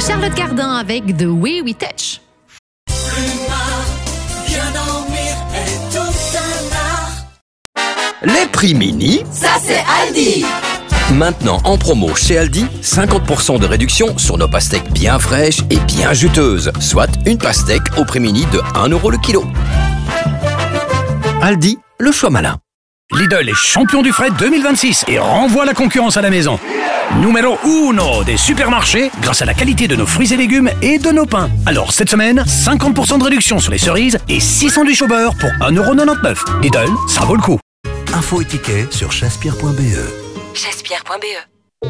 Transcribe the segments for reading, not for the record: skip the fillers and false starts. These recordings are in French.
Charlotte Cardin avec The Way We Touch. Les prix mini, ça c'est Aldi. Maintenant en promo chez Aldi, 50% de réduction sur nos pastèques bien fraîches et bien juteuses. Soit une pastèque au prix mini de 1 € le kilo. Aldi, le choix malin. Lidl est champion du fret 2026 et renvoie la concurrence à la maison. Numéro 1 des supermarchés grâce à la qualité de nos fruits et légumes et de nos pains. Alors cette semaine, 50% de réduction sur les cerises et 6 sandwichs au beurre pour 1,99 €. Lidl, ça vaut le coup. Info et tickets sur chaspierre.be. Chaspierre.be.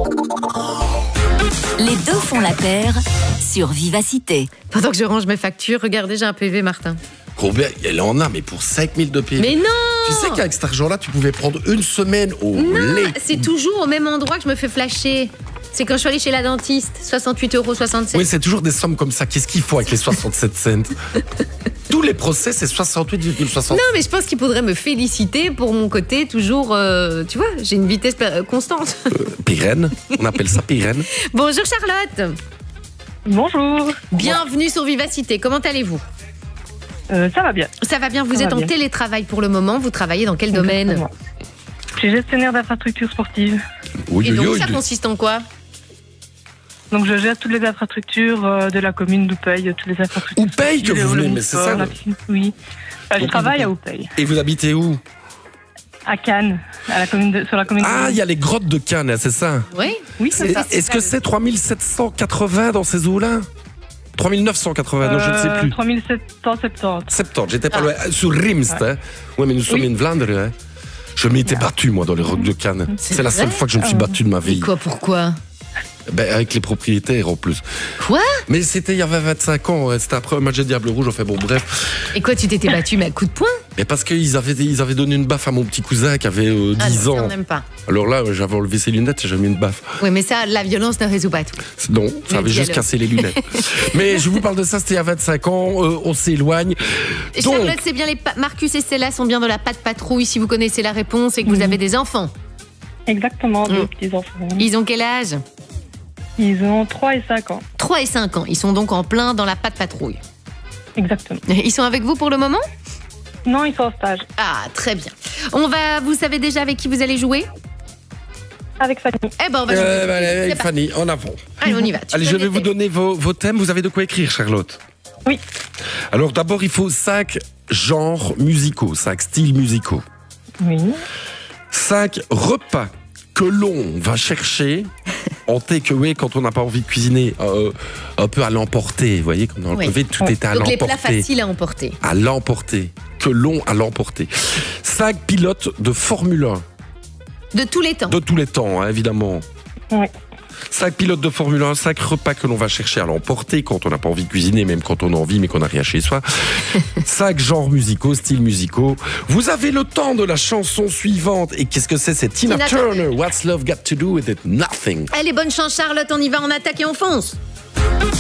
Les deux font la paire sur Vivacité. Pendant que je range mes factures, regardez, j'ai un PV, Martin. Combien elle en a, mais pour 5 000 de PV. Mais non! Tu sais qu'avec cet argent-là, tu pouvais prendre une semaine au lait. C'est toujours au même endroit que je me fais flasher. C'est quand je suis allée chez la dentiste, 68,67 €. Oui, c'est toujours des sommes comme ça. Qu'est-ce qu'il faut avec les 67 cents? Tous les procès, c'est 68,60. Non, mais je pense qu'il faudrait me féliciter pour mon côté toujours, tu vois, j'ai une vitesse constante. Pérenne, on appelle ça pérenne. Bonjour Charlotte. Bonjour. Bienvenue sur Vivacité, comment allez-vous? Ça va bien. Ça va bien, vous êtes en télétravail pour le moment, vous travaillez dans quel domaine? Je suis gestionnaire d'infrastructures sportives. Oui, Et donc ça consiste en quoi? Donc je gère toutes les infrastructures de la commune d'Oupeil, toutes les infrastructures. Oupeil que vous venez, mais c'est ça Oui. Je travaille à Oupeil. Et vous habitez où? À Cannes, sur la commune Ah, il y a les grottes de Cannes, c'est ça? Oui. Oui, c'est ça. Est-ce que c'est 3780 dans ces eaux-là? 3980, non, je ne sais plus. 3770. 70, j'étais pas loin. Sur Rimst, hein. Ouais, mais nous sommes in Vlaanderen, hein. Je m'étais battu, moi, dans les rocs de Cannes. C'est la seule fois que je me suis battu de ma vie. Et quoi, pourquoi? Ben, avec les propriétaires, en plus. Quoi? Mais c'était il y avait 25 ans, c'était après un match de Diable Rouge, on fait bon, bref. Et quoi, tu t'étais battu, mais à coups de poing? Mais parce qu'ils avaient donné une baffe à mon petit cousin qui avait 10 ans. On n'aime pas. Alors là, j'avais enlevé ses lunettes et j'avais mis une baffe. Oui, mais ça, la violence ne résout pas tout. Non, ça avait juste cassé les lunettes. Mais je vous parle de ça, c'était il y a 25 ans, on s'éloigne. Charlotte, c'est bien, Marcus et Stella sont bien dans la patte patrouille, si vous connaissez la réponse et que vous avez des enfants. Exactement, deux petits-enfants. Ils ont quel âge? Ils ont 3 et 5 ans. 3 et 5 ans, ils sont donc en plein dans la patte patrouille. Exactement. Ils sont avec vous pour le moment? Non, ils sont en stage. Ah, très bien. Vous savez déjà avec qui vous allez jouer? Avec Fanny. Eh ben, on va jouer. Allez, Fanny, en avant. Allez, on y va. Allez, je vais vous donner vos thèmes. Vous avez de quoi écrire, Charlotte? Oui. Alors, d'abord, il faut 5 genres musicaux, 5 styles musicaux. Oui. 5 repas que l'on va chercher en takeaway quand on n'a pas envie de cuisiner, un peu à l'emporter. Vous voyez, comme dans le Covid, tout était à donc l'emporter. les plats faciles à emporter. À l'emporter. Que l'on à l'emporter. 5 pilotes de Formule 1. De tous les temps. De tous les temps, hein, évidemment. Oui. 5 pilotes de Formule 1, 5 repas que l'on va chercher à l'emporter quand on n'a pas envie de cuisiner, même quand on a envie, mais qu'on n'a rien chez soi. 5 genres musicaux, styles musicaux. Vous avez le temps de la chanson suivante. Et qu'est-ce que c'est? C'est Tina Turner. What's Love Got to Do with It? Nothing. Allez, bonne chance, Charlotte. On y va, on attaque et on fonce.